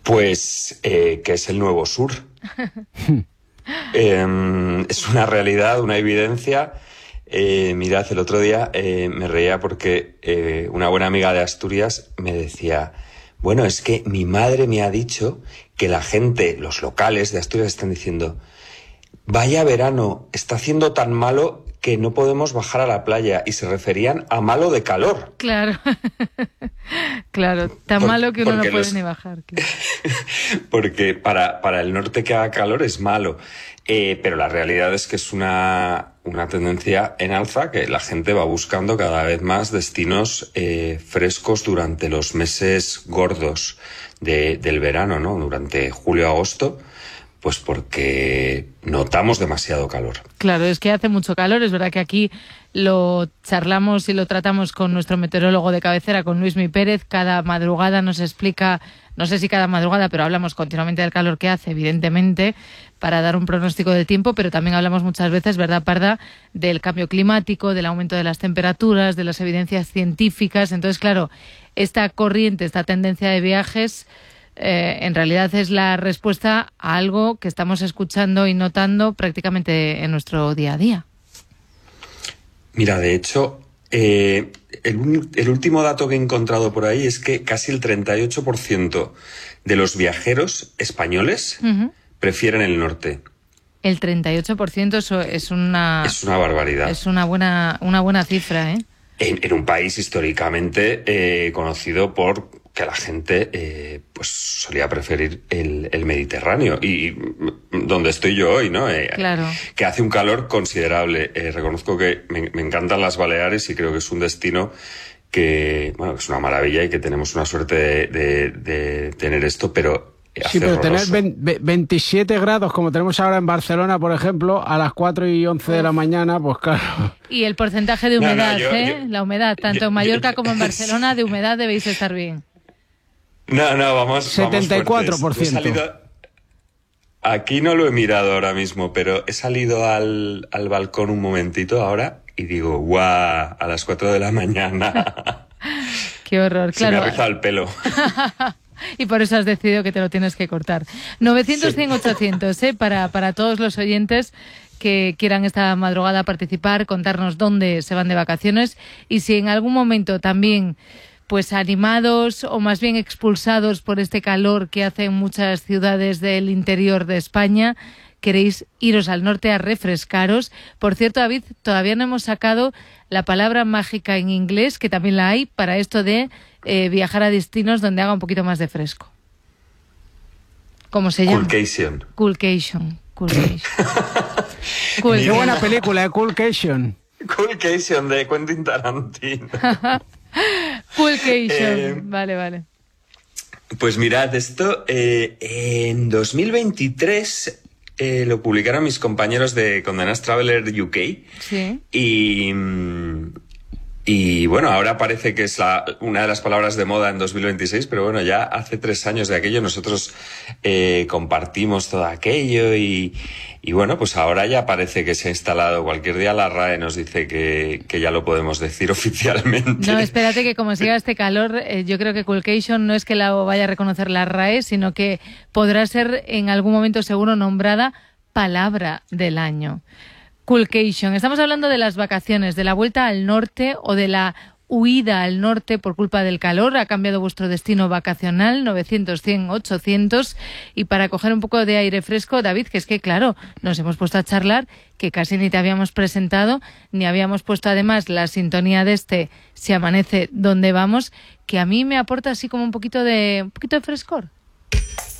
Pues que es el nuevo sur. Es una realidad, una evidencia. Mirad, el otro día me reía porque una buena amiga de Asturias me decía, bueno, es que mi madre me ha dicho que la gente, los locales de Asturias están diciendo, vaya verano, está haciendo tan malo que no podemos bajar a la playa, y se referían a malo de calor. Claro, claro, tan malo que uno no puede ni bajar. Claro. Porque para el norte que haga calor es malo, pero la realidad es que es una tendencia en alza, que la gente va buscando cada vez más destinos frescos durante los meses gordos del verano, ¿no? Durante julio-agosto. Pues porque notamos demasiado calor. Claro, es que hace mucho calor. Es verdad que aquí lo charlamos y lo tratamos con nuestro meteorólogo de cabecera, con Luismi Pérez. Cada madrugada nos explica, no sé si cada madrugada, pero hablamos continuamente del calor que hace, evidentemente, para dar un pronóstico del tiempo, pero también hablamos muchas veces, ¿verdad, Parda?, del cambio climático, del aumento de las temperaturas, de las evidencias científicas. Entonces, claro, esta corriente, esta tendencia de viajes, en realidad es la respuesta a algo que estamos escuchando y notando prácticamente en nuestro día a día. Mira, de hecho, el último dato que he encontrado por ahí es que casi el 38% de los viajeros españoles prefieren el norte. El 38%, eso es una barbaridad. Es una buena cifra, ¿eh? En un país históricamente conocido por que la gente pues solía preferir el Mediterráneo, y donde estoy yo hoy, ¿no? Claro. Que hace un calor considerable. Reconozco que me encantan las Baleares y creo que es un destino que, bueno, que es una maravilla y que tenemos una suerte de tener esto, pero sí, pero horroroso. Tener 27 grados como tenemos ahora en Barcelona, por ejemplo, a las 4:11 de la mañana, pues claro. Y el porcentaje de humedad, la humedad, tanto en Mallorca como en Barcelona, de humedad debéis estar bien. Vamos 74%. Aquí no lo he mirado ahora mismo, pero he salido al balcón un momentito ahora y digo, ¡guau! A las 4 de la mañana. ¡Qué horror! Se me ha rizado el pelo. Y por eso has decidido que te lo tienes que cortar. 900, 100, 800, para todos los oyentes que quieran esta madrugada participar, contarnos dónde se van de vacaciones y si en algún momento también, pues animados o más bien expulsados por este calor que hace en muchas ciudades del interior de España, queréis iros al norte a refrescaros. Por cierto, David, todavía no hemos sacado la palabra mágica en inglés, que también la hay, para esto de viajar a destinos donde haga un poquito más de fresco. ¿Cómo se llama? Coolcation. Qué buena película, Coolcation. Coolcation, de Quentin Tarantino. Coolcation, vale. Pues mirad, esto en 2023 lo publicaron mis compañeros de Condé Nast Traveler UK. Sí. Y bueno, ahora parece que es una de las palabras de moda en 2026, pero bueno, ya hace 3 años de aquello nosotros compartimos todo aquello y bueno, pues ahora ya parece que se ha instalado. Cualquier día la RAE nos dice que ya lo podemos decir oficialmente. No, espérate, que como siga este calor, yo creo que Coolcation no es que la vaya a reconocer la RAE, sino que podrá ser en algún momento seguro nombrada palabra del año. Coolcation. Estamos hablando de las vacaciones, de la vuelta al norte o de la huida al norte por culpa del calor. Ha cambiado vuestro destino vacacional, 900, 100, 800. Y para coger un poco de aire fresco, David, que es que, claro, nos hemos puesto a charlar, que casi ni te habíamos presentado, ni habíamos puesto además la sintonía de este Si amanece, ¿dónde vamos?, que a mí me aporta así como un poquito de frescor.